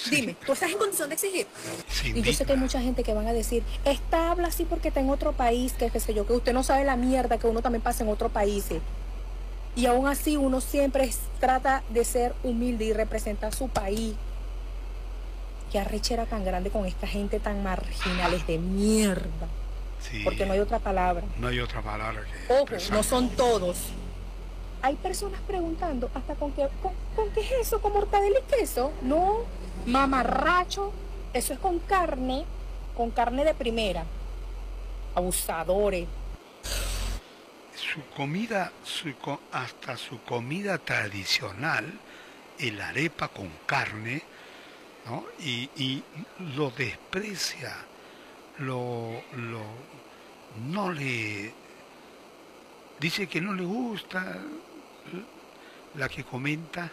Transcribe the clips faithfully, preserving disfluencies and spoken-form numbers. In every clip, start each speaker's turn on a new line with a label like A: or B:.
A: Dime, ¿tú estás en condición de exigir?
B: Se
A: Y yo
B: indigna.
A: sé que hay mucha gente que van a decir, esta habla así porque está en otro país, que qué sé yo, que usted no sabe la mierda que uno también pasa en otros países. Y aún así uno siempre es- trata de ser humilde y representar su país. Qué arrechera tan grande con esta gente tan marginales de mierda.
B: Sí,
A: Porque no hay otra palabra.
B: no hay otra palabra que
A: Ojo,
B: expresar.
A: no son todos. Hay personas preguntando hasta con qué, con, con qué es eso, con mortadela y queso. No, mamarracho. Eso es con carne, con carne de primera. Abusadores.
B: Su comida, su, co- hasta su comida tradicional, el arepa con carne, ¿no? Y, y lo desprecia, lo, lo, no le, dice que no le gusta. La que comenta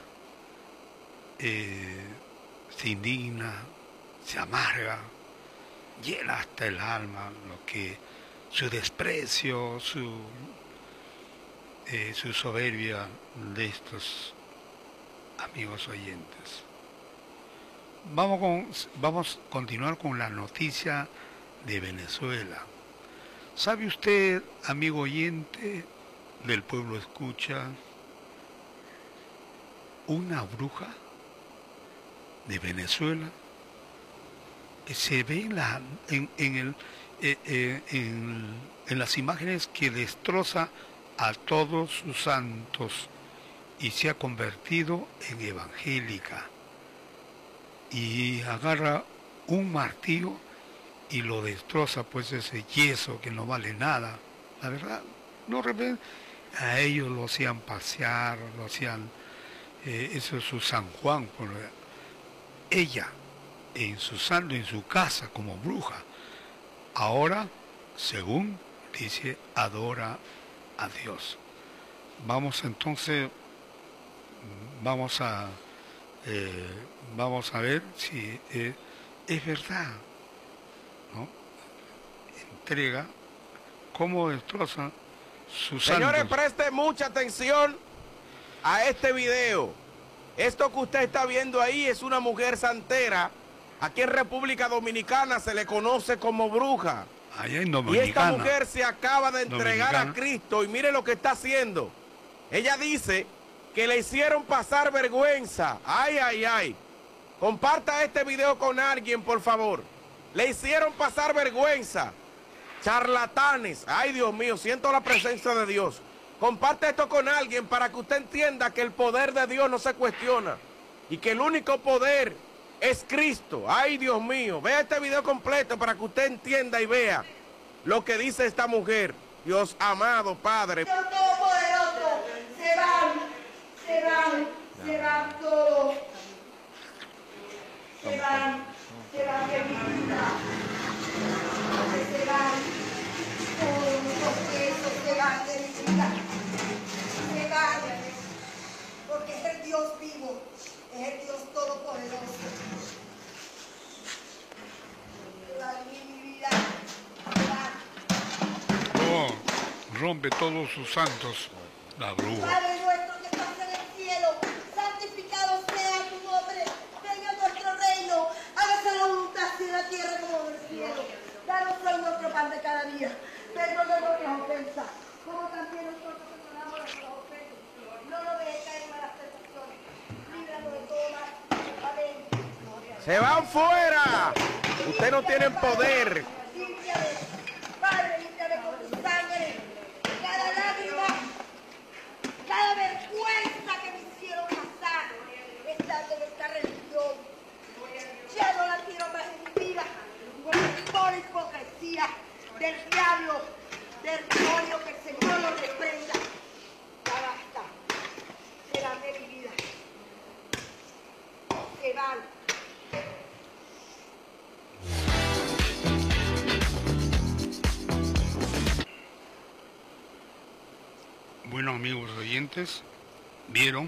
B: eh, se indigna, se amarga, llena hasta el alma lo que su desprecio, su, eh, su soberbia de estos amigos oyentes. Vamos, con, vamos a continuar con la noticia de Venezuela. ¿Sabe usted, amigo oyente del pueblo escucha, una bruja de Venezuela que se ve en, la, en, en, el, eh, eh, en, en las imágenes que destroza a todos sus santos y se ha convertido en evangélica y agarra un martillo y lo destroza, pues ese yeso que no vale nada, la verdad. No, a ellos lo hacían pasear, lo hacían, eh, eso es su San Juan, por ella en su santo, en su casa como bruja. Ahora, según dice, adora a Dios. Vamos entonces, vamos a, eh, vamos a ver si eh, es verdad, ¿no? Entrega cómo destroza su santo.
C: Señores, preste mucha atención a este video. Esto que usted está viendo ahí es una mujer santera. Aquí en República Dominicana se le conoce como bruja.
B: Allá en
C: Y
B: Dominicana.
C: esta mujer se acaba de entregar
B: Dominicana.
C: a Cristo y mire lo que está haciendo. Ella dice que le hicieron pasar vergüenza. Ay, ay, ay. Comparta este video con alguien, por favor. Le hicieron pasar vergüenza. Charlatanes. Ay, Dios mío, siento la presencia de Dios. Comparte esto con alguien para que usted entienda que el poder de Dios no se cuestiona y que el único poder es Cristo. Ay, Dios mío, vea este video completo para que usted entienda y vea lo que dice esta mujer. Dios amado, Padre.
D: Dios Todopoderoso, se van, se van, se van todos. Se van, se van de mi vida. Se van, todos los presos se van de mi vida. Se van, porque es el Dios vivo, es el Dios Todopoderoso. Se van de mi vida, se van.
B: Oh, rompe todos sus santos, la bruja.
D: Padre nuestro que estás en el cielo, santificado sea tu nombre, venga nuestro reino, hágase la voluntad así en la tierra como en el cielo. Danos hoy nuestro pan de cada día, perdona nuestras ofensas, como también nosotros perdonamos nuestras ofensas. No nos dejes caer en malas tentaciones, líbranos de todo mal. Amén.
C: Se van fuera. Ustedes no tienen poder.
D: Límpiame, Padre, límpiame con tu sangre, cada lágrima, cada vergüenza que me hicieron pasar estando en esta religión. Ya no la quiero más en mi vida, porque toda la hipocresía del diablo, del demonio, que el Señor lo reprenda. Ya basta, se van de mi vida, se van.
B: Bueno, amigos oyentes, vieron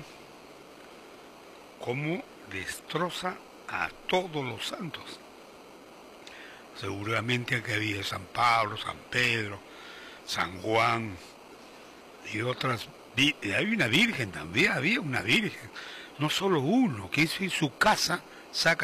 B: cómo destroza a todos los santos. Seguramente que había San Pablo, San Pedro, San Juan y otras. Hay una virgen también, había una virgen, no solo uno, que hizo en su casa, saca